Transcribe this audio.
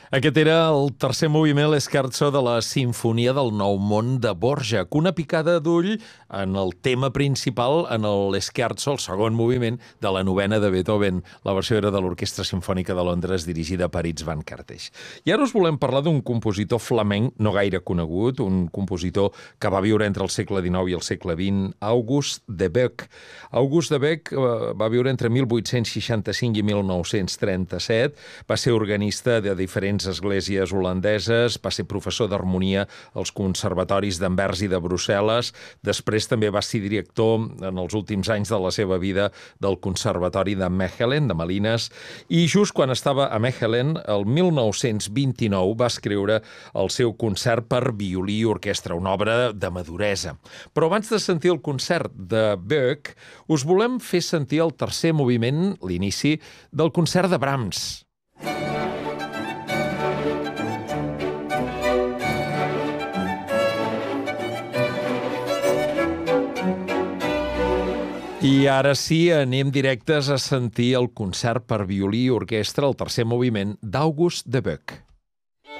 Aquest era el tercer moviment, l'escherzo de la Simfonia del Nou Món de Dvořák. Una picada d'ull en el tema principal, en l'escherzo, el segon moviment de la novena de Beethoven. La versió era de l'Orquestra Simfònica de Londres, dirigida per Itzvan van Kertész. I ara us volem parlar d'un compositor flamenc no gaire conegut, un compositor que va viure entre el segle XIX i el segle XX, August de Beuck. August de Beuck va viure entre 1865 i 1937, va ser organista de diferents esglésies holandeses, va ser professor d'harmonia als conservatoris d'Anvers i de Brussel·les, després també va ser director en els últims anys de la seva vida del Conservatori de Mechelen, de Malines, i just quan estava a Mechelen, el 1929 va escriure el seu concert per violí i orquestra, una obra de maduresa. Però abans de sentir el concert de Beuck, us volem fer sentir el tercer moviment, l'inici, del concert de Brahms. I ara sí, anem directes a sentir el concert per violí i orquestra, el tercer moviment d'August de Beuck.